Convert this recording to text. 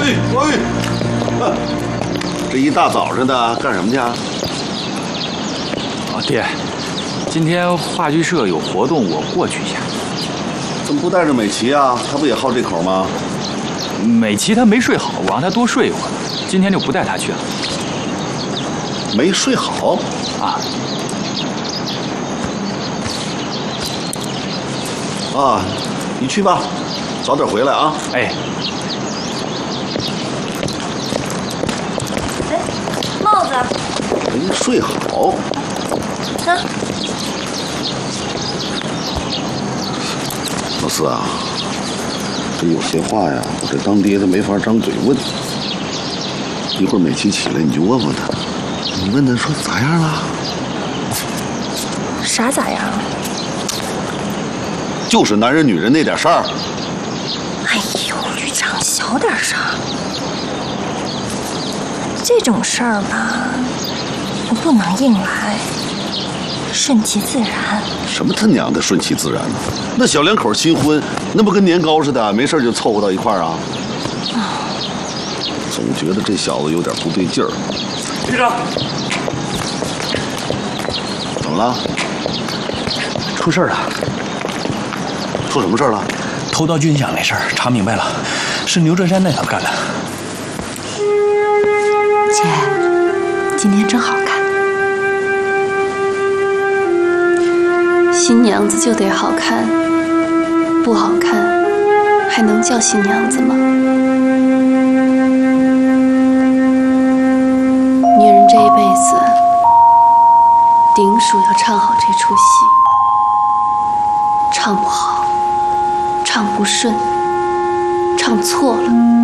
这一大早上的干什么去啊？ 爹，今天话剧社有活动，我过去一下。 怎么不带着美琪啊？她不也好这口吗？ 美琪她没睡好，我让她多睡一会儿，今天就不带她去了。 没睡好啊？ 啊，你去吧，早点回来啊。 哎。 帽子。 没睡好。 啊。 老四啊，这有些话呀，我这当爹的没法张嘴问。一会儿美琪起来，你就问问她，你问她说咋样了？ 啥咋样？ 就是男人女人那点事儿。 哎呦，局长，小点声。这种事儿吧，不能硬来，顺其自然。 什么他娘的顺其自然呢？那小两口新婚，那不跟年糕似的，没事就凑合到一块儿啊？总觉得这小子有点不对劲儿。 局长， 怎么了？ 出事了。 出什么事了？ 偷盗军饷那事儿查明白了，是牛振山那头干的。 姐，今天真好看。 新娘子就得好看，不好看还能叫新娘子吗？女人这一辈子，顶属要唱好这出戏，唱不好，唱不顺，唱错了，